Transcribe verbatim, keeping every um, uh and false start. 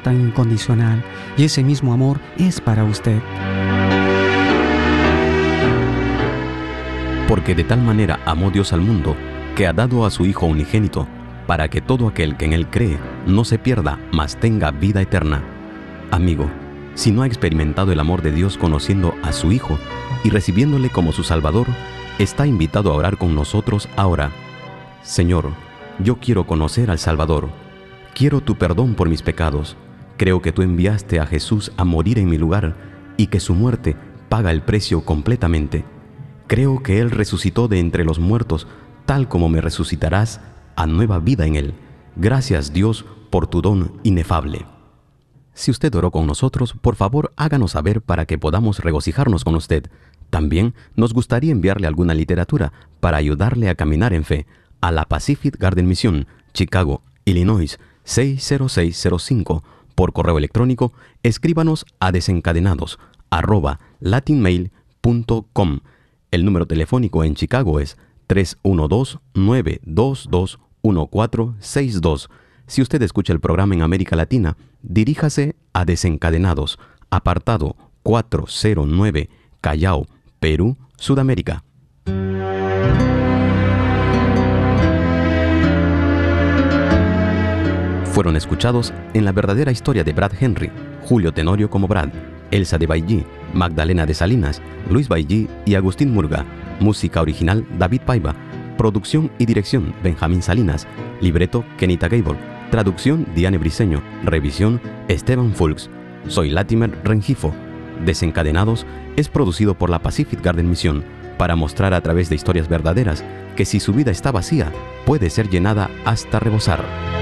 tan incondicional, y ese mismo amor es para usted. Porque de tal manera amó Dios al mundo, que ha dado a su Hijo unigénito, para que todo aquel que en Él cree no se pierda, mas tenga vida eterna. Amigo, si no ha experimentado el amor de Dios conociendo a su Hijo y recibiéndole como su Salvador, está invitado a orar con nosotros ahora. Señor, yo quiero conocer al Salvador. Quiero tu perdón por mis pecados. Creo que tú enviaste a Jesús a morir en mi lugar y que su muerte paga el precio completamente. Creo que Él resucitó de entre los muertos, tal como me resucitarás a nueva vida en Él. Gracias, Dios, por tu don inefable. Si usted oró con nosotros, por favor háganos saber para que podamos regocijarnos con usted. También nos gustaría enviarle alguna literatura para ayudarle a caminar en fe a la Pacific Garden Mission, Chicago, Illinois seis cero seis cero cinco. Por correo electrónico, escríbanos a desencadenados arroba latinmail punto com. El número telefónico en Chicago es tres uno dos, nueve dos dos, uno cuatro seis dos. Si usted escucha el programa en América Latina, diríjase a Desencadenados, apartado cuatrocientos nueve, Callao, Perú, Sudamérica. Fueron escuchados en La verdadera historia de Brad Henry, Julio Tenorio como Brad, Elsa de Bailly, Magdalena de Salinas, Luis Bailly y Agustín Murga. Música original David Paiva. Producción y dirección Benjamín Salinas. Libreto Kenita Gable. Traducción Diane Briceño. Revisión Esteban Fulks. Soy Latimer Rengifo. Desencadenados es producido por la Pacific Garden Mission para mostrar a través de historias verdaderas que si su vida está vacía, puede ser llenada hasta rebosar.